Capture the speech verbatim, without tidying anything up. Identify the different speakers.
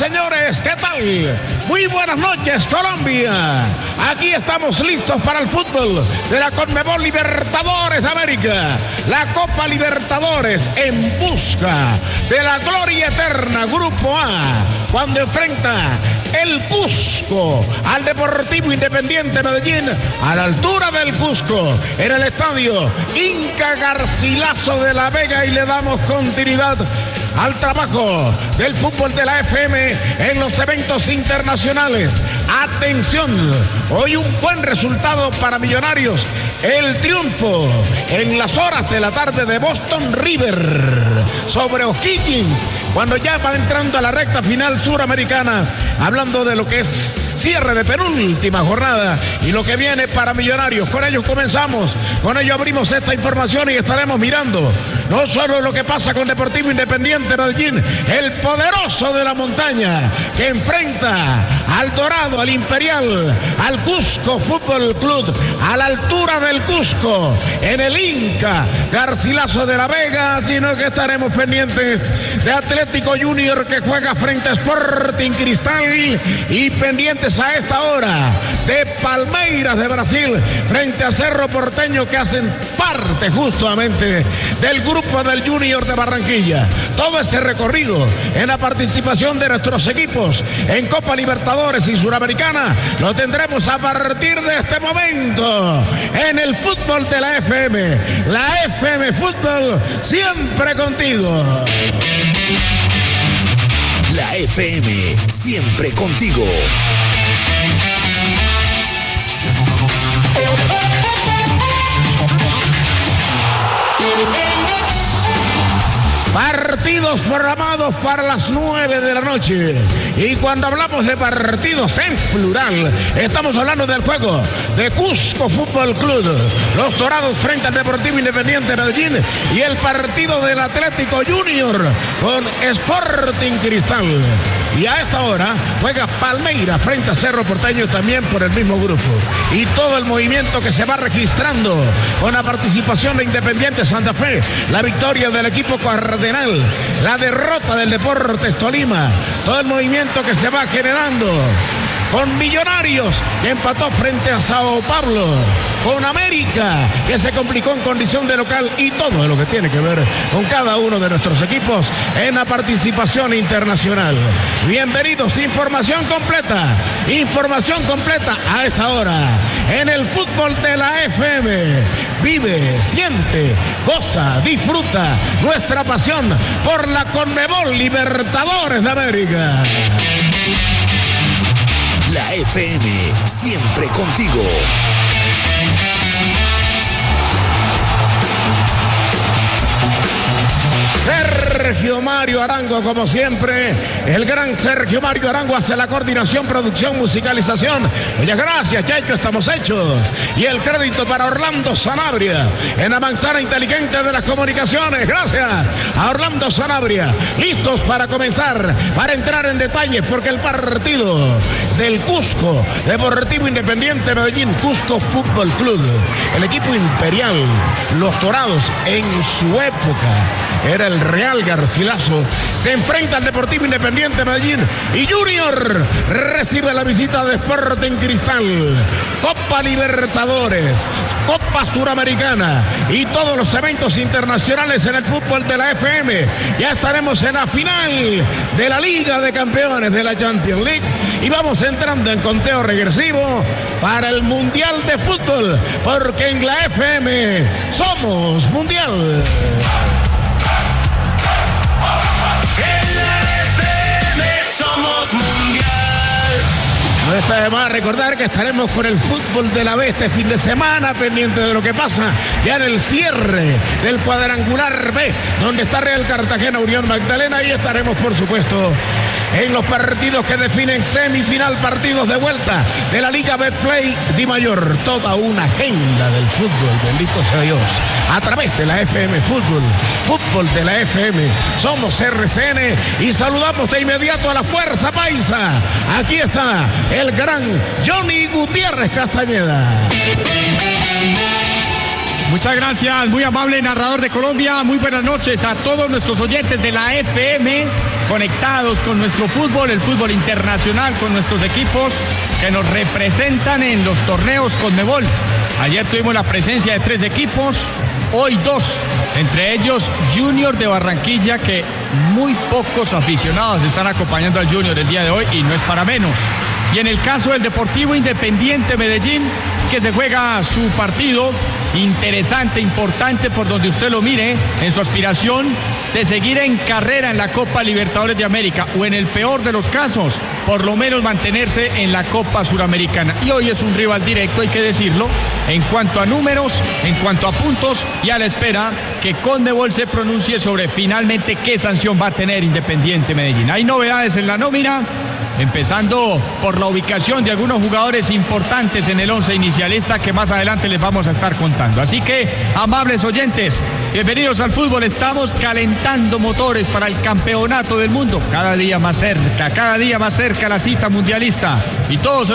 Speaker 1: señores, ¿qué tal? Muy buenas noches, Colombia. Aquí estamos listos para el fútbol de la Conmebol Libertadores de América. La Copa Libertadores en busca de la gloria eterna, Grupo A, cuando enfrenta el Cusco al Deportivo Independiente Medellín, a la altura del Cusco, en el estadio Inca Garcilaso de la Vega, y le damos continuidad al trabajo del fútbol de la F M en los eventos internacionales. Atención, hoy un buen resultado para Millonarios, el triunfo en las horas de la tarde de Boston River sobre O'Higgins, cuando ya va entrando a la recta final suramericana, hablando de lo que es cierre de penúltima jornada y lo que viene para Millonarios. Con ello comenzamos, con ello abrimos esta información y estaremos mirando no solo lo que pasa con Deportivo Independiente Medellín, el poderoso de la montaña, que enfrenta al Dorado, al Imperial, al Cusco Fútbol Club, a la altura del Cusco, en el Inca Garcilaso de la Vega, sino que estaremos pendientes de Atlético Junior, que juega frente a Sporting Cristal, y pendientes a esta hora de Palmeiras de Brasil frente a Cerro Porteño, que hacen parte justamente del grupo del Junior de Barranquilla. Todo este recorrido en la participación de nuestros equipos en Copa Libertadores y Suramericana lo tendremos a partir de este momento en el fútbol de la F M. La F M Fútbol, siempre contigo.
Speaker 2: La F M, siempre contigo.
Speaker 1: Partidos programados para las nueve de la noche. Y cuando hablamos de partidos en plural, estamos hablando del juego de Cusco Fútbol Club, los Dorados frente al Deportivo Independiente Medellín, y el partido del Atlético Junior con Sporting Cristal. Y a esta hora juega Palmeiras frente a Cerro Porteño, también por el mismo grupo. Y todo el movimiento que se va registrando con la participación de Independiente Santa Fe, la victoria del equipo cardenal, la derrota del Deportes Tolima, todo el movimiento que se va generando con Millonarios, que empató frente a Sao Paulo, con América, que se complicó en condición de local, y todo lo que tiene que ver con cada uno de nuestros equipos en la participación internacional. Bienvenidos, información completa, información completa a esta hora en el fútbol de la F M. Vive, siente, goza, disfruta nuestra pasión por la Conmebol Libertadores de América.
Speaker 2: La F M, siempre contigo.
Speaker 1: Sergio Mario Arango, como siempre, el gran Sergio Mario Arango hace la coordinación, producción, musicalización. Muchas gracias, Checho, estamos hechos. Y el crédito para Orlando Sanabria, en la manzana inteligente de las comunicaciones. Gracias a Orlando Sanabria. Listos para comenzar, para entrar en detalles, porque el partido del Cusco Deportivo Independiente Medellín, Cusco Fútbol Club, el equipo imperial, los Dorados en su época era el Real Garcilaso, se enfrenta al Deportivo Independiente Medellín, y Junior recibe la visita de Sporting Cristal. Copa Libertadores, Copa Suramericana y todos los eventos internacionales en el fútbol de la F M. Ya estaremos en la final de la Liga de Campeones de la Champions League y vamos entrando en conteo regresivo para el Mundial de Fútbol, porque en la F M somos mundial.
Speaker 3: Somos mundial.
Speaker 1: No está de más recordar que estaremos con el fútbol de la B este fin de semana, pendiente de lo que pasa ya en el cierre del cuadrangular B, donde está Real Cartagena, Unión Magdalena, y estaremos, por supuesto, en los partidos que definen semifinal, partidos de vuelta de la Liga Betplay Di Mayor. Toda una agenda del fútbol, bendito sea Dios, a través de la F M Fútbol, fútbol de la F M. Somos R C N y saludamos de inmediato a la Fuerza Paisa. Aquí está el gran Johnny Gutiérrez Castañeda.
Speaker 4: Muchas gracias, muy amable narrador de Colombia. Muy buenas noches a todos nuestros oyentes de la F M. conectados con nuestro fútbol, el fútbol internacional, con nuestros equipos que nos representan en los torneos Conmebol. Ayer tuvimos la presencia de tres equipos, hoy dos, entre ellos Junior de Barranquilla, que muy pocos aficionados están acompañando al Junior el día de hoy y no es para menos. Y en el caso del Deportivo Independiente Medellín, que se juega su partido interesante, importante por donde usted lo mire, en su aspiración de seguir en carrera en la Copa Libertadores de América, o en el peor de los casos, por lo menos mantenerse en la Copa Suramericana. Y hoy es un rival directo, hay que decirlo, en cuanto a números, en cuanto a puntos, y a la espera que Conmebol se pronuncie sobre finalmente qué sanción va a tener Independiente Medellín. Hay novedades en la nómina, empezando por la ubicación de algunos jugadores importantes en el once inicialista que más adelante les vamos a estar contando. Así que, amables oyentes, bienvenidos al fútbol. Estamos calentando motores para el campeonato del mundo. Cada día más cerca, cada día más cerca la cita mundialista. Y todos